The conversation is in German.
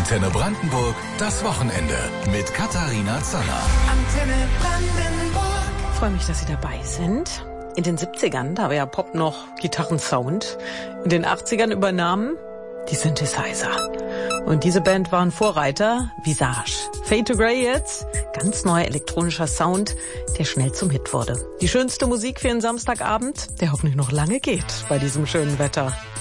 Antenne Brandenburg, das Wochenende mit Katharina Zaller. Antenne Brandenburg. Ich freue mich, dass Sie dabei sind. In den 70ern, da war ja Pop noch Gitarrensound. In den 80ern übernahmen die Synthesizer. Und diese Band waren Vorreiter, Visage. Fade to Grey jetzt, ganz neuer elektronischer Sound, der schnell zum Hit wurde. Die schönste Musik für einen Samstagabend, der hoffentlich noch lange geht bei diesem schönen Wetter.